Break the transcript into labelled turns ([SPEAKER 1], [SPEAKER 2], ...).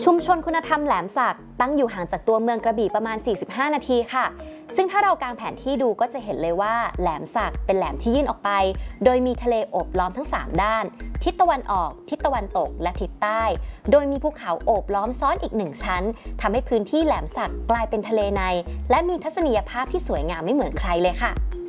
[SPEAKER 1] ชุมชนคุณธรรมแหลมสักตั้งอยู่ห่างจากตัวเมืองกระบี่ประมาณ 45 นาทีค่ะซึ่งถ้าเรากางแผนที่ดูก็จะเห็นเลยว่าแหลมสักเป็นแหลมที่ยื่นออกไปโดยมีทะเลโอบล้อมทั้ง3ด้านทิศตะวันออกทิศตะวันตกและทิศใต้โดยมีภูเขาโอบล้อมซ้อนอีก1ชั้นทำให้พื้นที่แหลมสักกลายเป็นทะเลในและมีทัศนียภาพที่สวยงามไม่เหมือนใครเลยค่ะ